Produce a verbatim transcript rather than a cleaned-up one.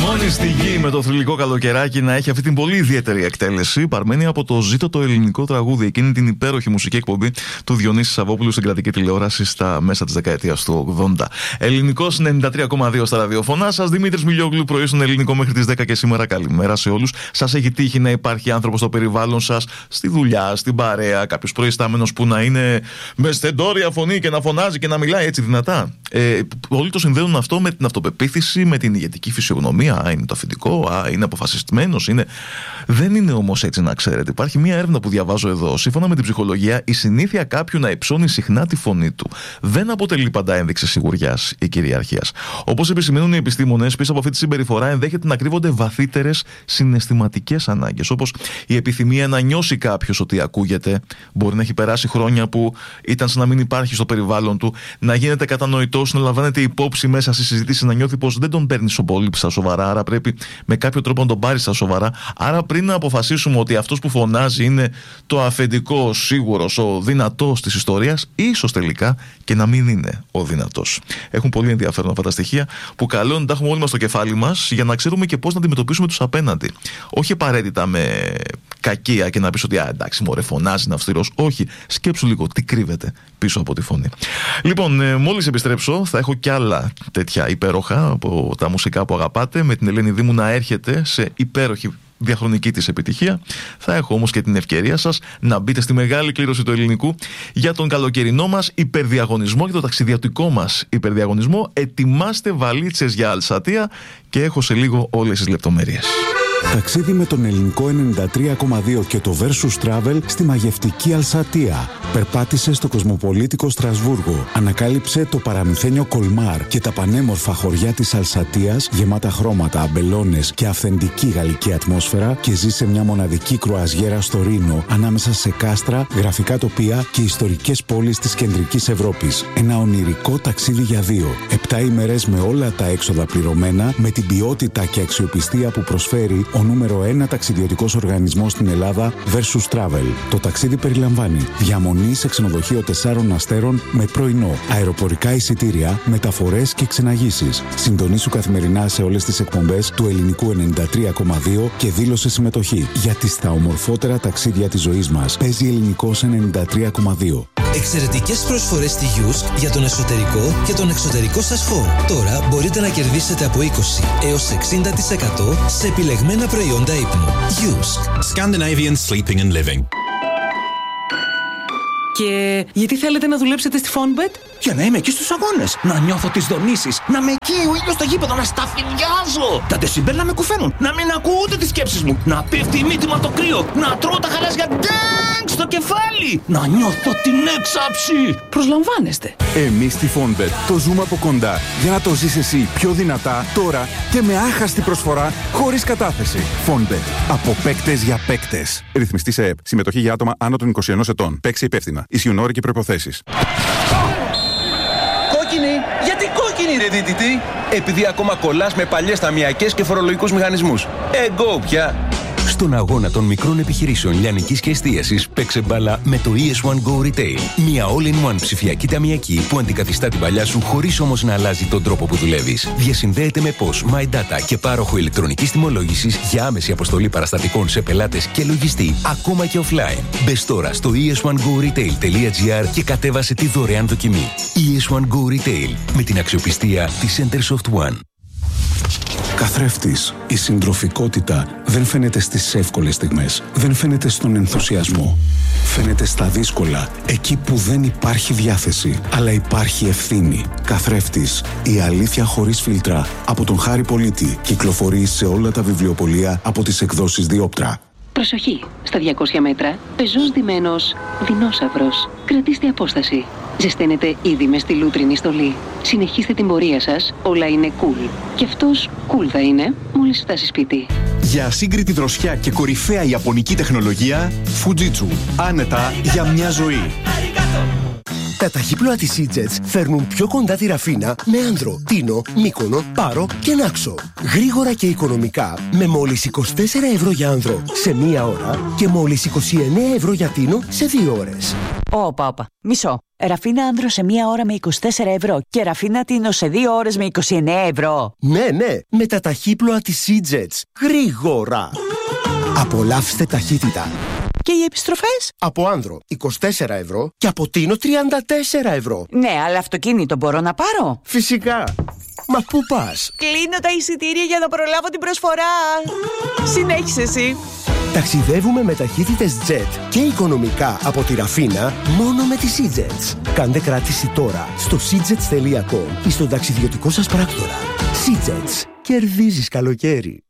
Μόνη στη γη με το θρυλικό καλοκαιράκι να έχει αυτή την πολύ ιδιαίτερη εκτέλεση. Παρμένει από το Ζήτω το ελληνικό τραγούδι, εκείνη την υπέροχη μουσική εκπομπή του Διονύση Σαββόπουλου στην κρατική τηλεόραση στα μέσα της δεκαετίας του ογδόντα. Ελληνικός ενενήντα τρία κόμμα δύο στα ραδιοφωνά σας. Δημήτρης Μιλιόγλου, πρωί στον ελληνικό μέχρι τις δέκα και σήμερα. Καλημέρα σε όλους. Σας έχει τύχει να υπάρχει άνθρωπος στο περιβάλλον σας, στη δουλειά, στην παρέα, κάποιος προϊστάμενος που να είναι με στεντόρια φωνή και να φωνάζει και να μιλάει έτσι δυνατά? Ε, όλοι το συνδέουν αυτό με την αυτοπεποίθηση, με την ηγετική φυσιογνωμία. Α, είναι το αφεντικό, α, είναι αποφασιστημένος, είναι. Δεν είναι όμως έτσι, να ξέρετε. Υπάρχει μια έρευνα που διαβάζω εδώ. Σύμφωνα με την ψυχολογία, η συνήθεια κάποιου να υψώνει συχνά τη φωνή του δεν αποτελεί πάντα ένδειξη σιγουριάς ή κυριαρχίας. Όπως επισημαίνουν οι επιστήμονες, πίσω από αυτή τη συμπεριφορά ενδέχεται να κρύβονται βαθύτερες συναισθηματικές ανάγκες. Όπως η επιθυμία να νιώσει κάποιος ότι ακούγεται. Μπορεί να έχει περάσει χρόνια που ήταν σαν να μην υπάρχει στο περιβάλλον του, να γίνεται κατανοητός, να λαμβάνεται υπόψη μέσα στη συζήτηση, να νιώθει πως δεν τον παίρνει πολύ στα σοβαρά. Άρα πρέπει με κάποιο τρόπο να τον πάρει στα σοβαρά. Άρα πριν να αποφασίσουμε ότι αυτός που φωνάζει είναι το αφεντικό, σίγουρος, ο δυνατός της ιστορίας, ίσως τελικά και να μην είναι ο δυνατός. Έχουν πολύ ενδιαφέρον αυτά τα στοιχεία που καλό είναι να τα έχουμε όλοι μας στο κεφάλι μας για να ξέρουμε και πώς να αντιμετωπίσουμε τους απέναντι. Όχι απαραίτητα με κακία και να πεις ότι α, εντάξει, μωρέ, φωνάζει, είναι αυστηρός. Όχι, σκέψου λίγο τι κρύβεται πίσω από τη φωνή. Λοιπόν, ε, μόλις επιστρέψω, θα έχω κι άλλα τέτοια υπέροχα από τα μουσικά που αγαπάτε, με την Ελένη Δήμου να έρχεται σε υπέροχη διαχρονική της επιτυχία. Θα έχω όμως και την ευκαιρία σας να μπείτε στη μεγάλη κλήρωση του ελληνικού για τον καλοκαιρινό μας υπερδιαγωνισμό, για το ταξιδιωτικό μας υπερδιαγωνισμό. Ετοιμάστε βαλίτσες για Αλσατία και έχω σε λίγο όλες τις λεπτομέρειες. Ταξίδι με τον ελληνικό ενενήντα τρία κόμμα δύο και το Versus Travel στη μαγευτική Αλσατία. Περπάτησε στο κοσμοπολίτικο Στρασβούργο. Ανακάλυψε το παραμυθένιο Κολμάρ και τα πανέμορφα χωριά της Αλσατίας, γεμάτα χρώματα, αμπελώνες και αυθεντική γαλλική ατμόσφαιρα, και ζήσε μια μοναδική κρουαζιέρα στο Ρήνο, ανάμεσα σε κάστρα, γραφικά τοπία και ιστορικές πόλεις της κεντρικής Ευρώπης. Ένα ονειρικό ταξίδι για δύο. Επτά ημέρες με όλα τα έξοδα πληρωμένα, με την ποιότητα και αξιοπιστία που προσφέρει ο νούμερο ένα ταξιδιωτικός οργανισμός στην Ελλάδα, Versus Travel. Το ταξίδι περιλαμβάνει διαμονή σε ξενοδοχείο τεσσάρων αστέρων με πρωινό, αεροπορικά εισιτήρια, μεταφορές και ξεναγήσεις. Συντονίσου καθημερινά σε όλες τις εκπομπές του ελληνικού ενενήντα τρία κόμμα δύο και δήλωσε συμμετοχή. Γιατί στα ομορφότερα ταξίδια της ζωής μας παίζει ελληνικός ενενήντα τρία κόμμα δύο. Εξαιρετικές προσφορές στη Γιούσκ για τον εσωτερικό και τον εξωτερικό σας χώρο. Τώρα μπορείτε να κερδίσετε από είκοσι έως εξήντα τοις εκατό σε επιλεγμένα προϊόντα ύπνου. Γιούσκ. Scandinavian Sleeping and Living. Και γιατί θέλετε να δουλέψετε στη Fonbet? Για να είμαι εκεί στους αγώνες, να νιώθω τις δονήσεις, να με εκεί ο ήλιος στο γήπεδο, να σταφυλιάζω. Τα ντεσιμπέλ να με κουφαίνουν, να μην ακούω ούτε τις σκέψεις μου, να πέφτει η μύτη μου από το κρύο, να τρώω τα γαλάζια ντέγκ στο κεφάλι, να νιώθω την έξαψη. Προσλαμβάνεστε. Εμείς στη Fonbet το ζούμε από κοντά για να το ζεις εσύ πιο δυνατά, τώρα και με άχαστη προσφορά, χωρίς κατάθεση. Fonbet. Από παίκτες για παίκτες. Ρυθμιστή σε ΕΕΠ. Συμμετοχή για άτομα άνω των είκοσι ενός ετών. Παίξε υπεύθυνα. Ισχύουν όροι και προϋποθέσεις. Κόκκινη! Γιατί κόκκινη, ρε δίτητη? Επειδή ακόμα κολλάς με παλιές ταμιακές και φορολογικούς μηχανισμούς. Εγκό πια! Στον αγώνα των μικρών επιχειρήσεων λιανικής και εστίασης, παίξε μπάλα με το ι ες one Go Retail. Μια all-in-one ψηφιακή ταμιακή που αντικαθιστά την παλιά σου χωρίς όμως να αλλάζει τον τρόπο που δουλεύεις. Διασυνδέεται με P O S, MyData και πάροχο ηλεκτρονικής τιμολόγησης για άμεση αποστολή παραστατικών σε πελάτες και λογιστή, ακόμα και offline. Μπες τώρα στο ι ες one go retail τελεία τζι άρ και κατέβασε τη δωρεάν δοκιμή. ι ες one Go Retail, με την αξιοπιστία της Centersoft One. Καθρέφτης, η συντροφικότητα δεν φαίνεται στις εύκολες στιγμές. Δεν φαίνεται στον ενθουσιασμό. Φαίνεται στα δύσκολα, εκεί που δεν υπάρχει διάθεση, αλλά υπάρχει ευθύνη. Καθρέφτης, η αλήθεια χωρίς φίλτρα, από τον Χάρη Πολίτη. Κυκλοφορεί σε όλα τα βιβλιοπωλεία από τις εκδόσεις Διόπτρα. Προσοχή! Στα διακόσια μέτρα, πεζός ντυμένος δεινόσαυρος. Κρατήστε απόσταση. Ζεσταίνετε ήδη με στη λούτρινη στολή. Συνεχίστε την πορεία σας, όλα είναι cool. Και αυτός cool θα είναι μόλις φτάσει σπίτι. Για ασύγκριτη δροσιά και κορυφαία ιαπωνική τεχνολογία, Fujitsu. Άνετα για μια ζωή. Τα ταχύπλοα της E-Jets φέρνουν πιο κοντά τη Ραφίνα με Άνδρο, Τίνο, Μύκονο, Πάρο και Νάξο. Γρήγορα και οικονομικά, με μόλις είκοσι τέσσερα ευρώ για Άνδρο σε μία ώρα και μόλις είκοσι εννέα ευρώ για Τίνο σε δύο ώρες. Όπα, όπα. Μισό. Ραφίνα άνδρο σε μία ώρα με είκοσι τέσσερα ευρώ και ραφίνα τίνο σε δύο ώρες με είκοσι εννέα ευρώ. Ναι, ναι, με τα ταχύπλοα της Seajets. Γρήγορα. Απολαύστε ταχύτητα. Και οι επιστροφές? Από άνδρο είκοσι τέσσερα ευρώ και από τίνο τριάντα τέσσερα ευρώ. Ναι, αλλά αυτοκίνητο μπορώ να πάρω? Φυσικά. Μα πού πας? Κλείνω τα εισιτήρια για να προλάβω την προσφορά. Συνέχισε εσύ. Ταξιδεύουμε με ταχύτητες jet και οικονομικά από τη Ραφίνα μόνο με τη Seajets. Κάντε κράτηση τώρα στο seajets τελεία com ή στον ταξιδιωτικό σας πράκτορα. Seajets. Κερδίζεις καλοκαίρι.